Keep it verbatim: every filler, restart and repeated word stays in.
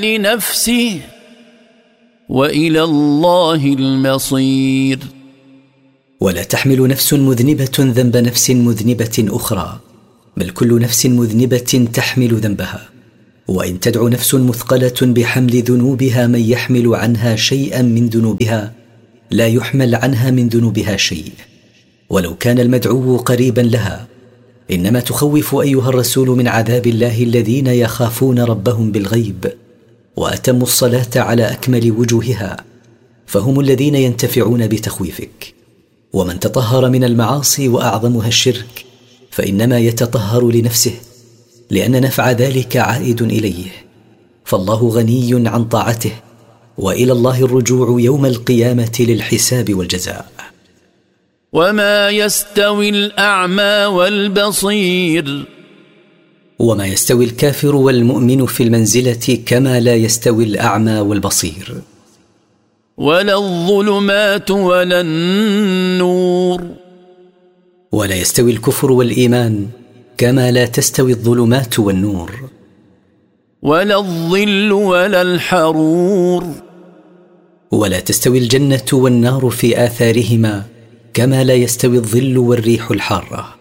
لنفسه وإلى الله المصير. ولا تحمل نفس مذنبة ذنب نفس مذنبة أخرى، بل كل نفس مذنبة تحمل ذنبها. وإن تدع نفس مثقلة بحمل ذنوبها من يحمل عنها شيئا من ذنوبها لا يحمل عنها من ذنوبها شيء، ولو كان المدعو قريبا لها. إنما تخوف أيها الرسول من عذاب الله الذين يخافون ربهم بالغيب وأتموا الصلاة على أكمل وجوهها، فهم الذين ينتفعون بتخويفك. ومن تطهر من المعاصي وأعظمها الشرك فإنما يتطهر لنفسه، لأن نفع ذلك عائد إليه، فالله غني عن طاعته، وإلى الله الرجوع يوم القيامة للحساب والجزاء. وما يستوي الأعمى والبصير. وما يستوي الكافر والمؤمن في المنزلة كما لا يستوي الأعمى والبصير. ولا الظلمات ولا النور. ولا يستوي الكفر والإيمان كما لا تستوي الظلمات والنور. ولا الظل ولا الحرور. ولا تستوي الجنة والنار في آثارهما كما لا يستوي الظل والريح الحارة.